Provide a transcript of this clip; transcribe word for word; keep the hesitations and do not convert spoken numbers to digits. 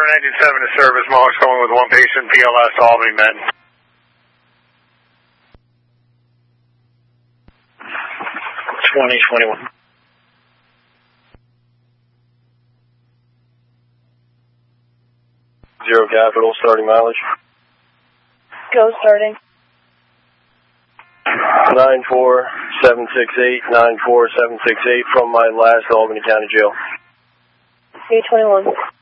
Charter nineteen seven to service, Mohawk's going with one patient, P L S to Albany Med. twenty twenty-one. Zero Capital, starting mileage. Go starting. nine four seven six eight, nine four seven six eight from my last Albany County Jail. eight twenty-one.